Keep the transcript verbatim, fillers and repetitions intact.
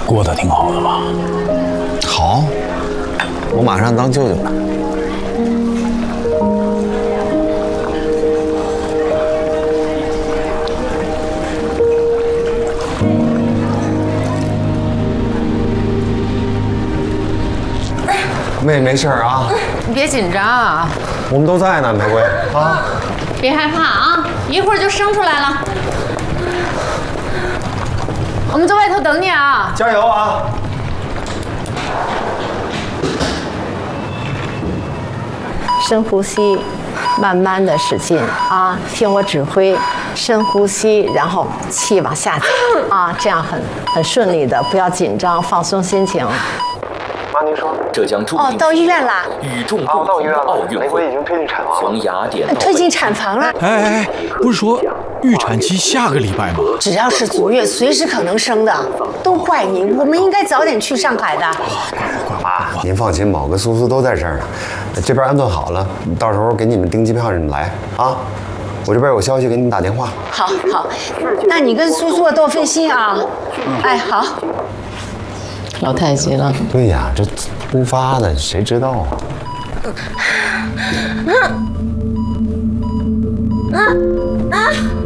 过得挺好的吧？ 好，我马上当舅舅了。妹没事啊， 你别紧张啊， 我们都在呢，玫瑰啊， 别害怕啊，一会儿就生出来了。我们在外头等你啊， 加油啊！ 深呼吸，慢慢的使劲啊，听我指挥，深呼吸，然后气往下走啊，这样很很顺利的，不要紧张，放松心情。 妈，您说， 这将注定哦，到医院啦， 与众不同的奥运会， 玫瑰已经推进产房了， 从雅典推进产房了。 哎哎哎，不是说预产期下个礼拜吗？ 只要是足月，随时可能生的，都怪你，我们应该早点去上海的。 妈，您放心吧，我跟苏苏都在这儿呢，这边安顿好了，到时候给你们订机票，你们来啊。我这边有消息给你们打电话。 好好，那你跟苏苏多费心啊。哎，好。老太急了。 对呀，这突发的，谁知道啊？ 啊啊！